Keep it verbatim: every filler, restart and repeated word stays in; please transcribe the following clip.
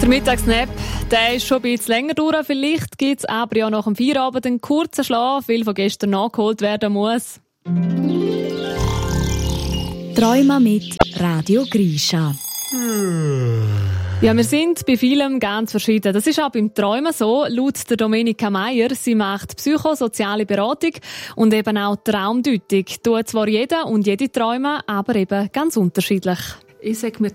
Der Mittagsnap, der ist schon ein bisschen länger durch. Vielleicht gibt es aber ja nach dem Feierabend einen kurzen Schlaf, weil von gestern nachgeholt werden muss. Träume mit Radio Grisha. Ja, wir sind bei vielem ganz verschieden. Das ist auch beim Träumen so. Laut der Domenica Meier, sie macht psychosoziale Beratung und eben auch Traumdeutung. Tut zwar jeder und jede träumen, aber eben ganz unterschiedlich. Ich sage mir